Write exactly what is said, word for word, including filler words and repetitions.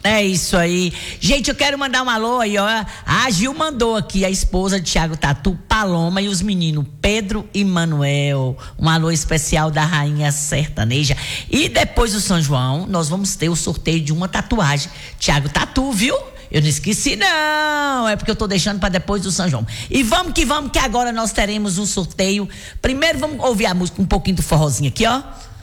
É isso aí. Gente, eu quero mandar um alô aí, ó. A Gil mandou aqui, a esposa de Thiago Tatu, Paloma, e os meninos Pedro e Manuel. Um alô especial da Rainha Sertaneja. E depois do São João, nós vamos ter o sorteio de uma tatuagem. Thiago Tatu, viu? Eu não esqueci, não. É porque eu tô deixando para depois do São João. E vamos que vamos, que agora nós teremos um sorteio. Primeiro vamos ouvir a música, um pouquinho do forrozinho aqui, ó.